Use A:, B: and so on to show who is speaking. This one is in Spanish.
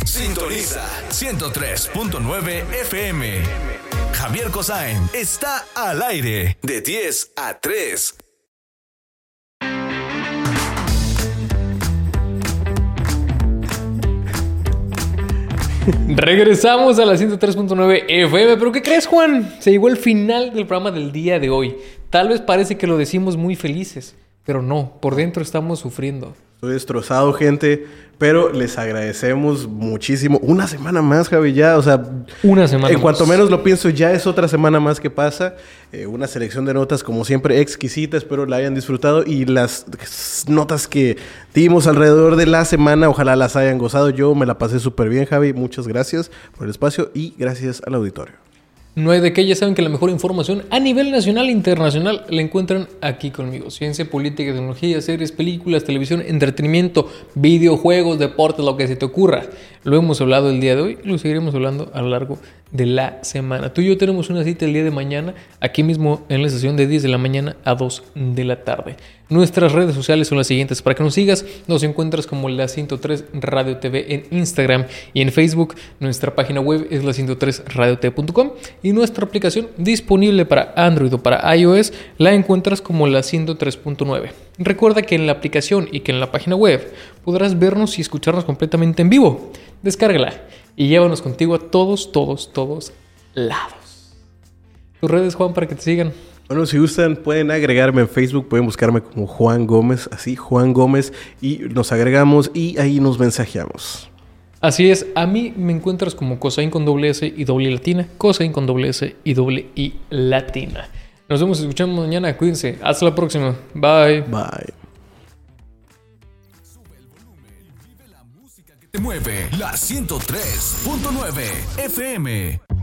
A: Sintoniza 103.9 FM. Javier Kosain está al aire de 10 a 3.
B: Regresamos a la 103.9 FM. ¿Pero qué crees, Juan? Se llegó el final del programa del día de hoy. Tal vez parece que lo decimos muy felices, pero no, por dentro estamos sufriendo.
C: Estoy destrozado, gente, pero les agradecemos muchísimo. Una semana más, Javi, ya, o sea...
B: Una semana
C: en
B: más.
C: cuanto menos lo pienso, ya es otra semana más que pasa. Una selección de notas, como siempre, exquisita. Espero la hayan disfrutado. Y las notas que dimos alrededor de la semana, ojalá las hayan gozado. Yo me la pasé súper bien, Javi. Muchas gracias por el espacio y gracias al auditorio.
B: No hay de qué, ya saben que la mejor información a nivel nacional e internacional la encuentran aquí conmigo. Ciencia, política, tecnología, series, películas, televisión, entretenimiento, videojuegos, deportes, lo que se te ocurra. Lo hemos hablado el día de hoy y lo seguiremos hablando a lo largo de la semana. Tú y yo tenemos una cita el día de mañana, aquí mismo en la estación de 10 de la mañana a 2 de la tarde. Nuestras redes sociales son las siguientes. Para que nos sigas, nos encuentras como La 103 Radio TV en Instagram y en Facebook. Nuestra página web es la103radiotv.com y nuestra aplicación disponible para Android o para iOS la encuentras como La 103.9. Recuerda que en la aplicación y que en la página web podrás vernos y escucharnos completamente en vivo. Descárgala y llévanos contigo a todos lados. Tus redes, Juan, para que te sigan.
C: Bueno, si gustan, pueden agregarme en Facebook, pueden buscarme como Juan Gómez, así, Juan Gómez, y nos agregamos y ahí nos mensajeamos.
B: Así es, a mí me encuentras como Kosain con doble S y doble I latina, Kosain con doble S y doble I latina. Nos vemos y escuchamos mañana, cuídense, hasta la próxima, bye.
C: Bye.
A: Sube el volumen, vive la música que te mueve. La 103.9 FM.